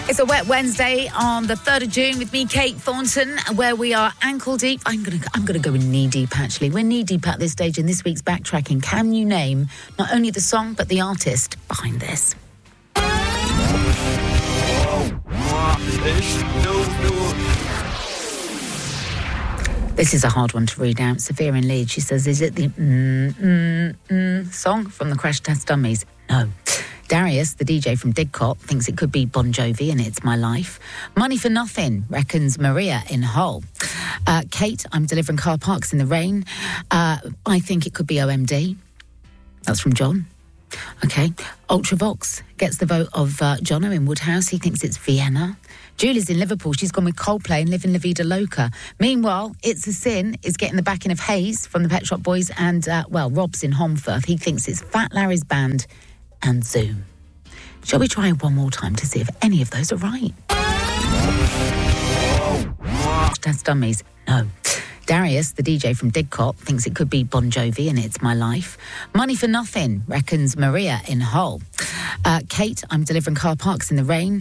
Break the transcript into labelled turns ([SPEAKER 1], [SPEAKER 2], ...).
[SPEAKER 1] It's a wet Wednesday on the 3rd of June with me, Kate Thornton, where we are ankle deep. I'm gonna go in knee deep, actually. We're knee deep at this stage in this week's Backtracking. Can you name not only the song, but the artist behind this? This is a hard one to read out. Sophia in Leeds, she says, is it the song from the Crash Test Dummies? No. Darius, the DJ from Didcot, thinks it could be Bon Jovi and It's My Life. Money for Nothing, reckons Maria in Hull. Kate, I'm delivering car parks in the rain. I think it could be OMD. That's from John. Okay. Ultravox gets the vote of Jono in Woodhouse. He thinks it's Vienna. Julie's in Liverpool. She's gone with Coldplay and Living La Vida Loca. Meanwhile, It's a Sin is getting the backing of Hayes from the Pet Shop Boys and, Rob's in Holmfirth. He thinks it's Fat Larry's Band and Zoom. Shall we try one more time to see if any of those are right? Test Dummies. No. Darius, the DJ from Didcot, thinks it could be Bon Jovi and It's My Life. Money for Nothing, reckons Maria in Hull. Kate, I'm delivering car parks in the rain.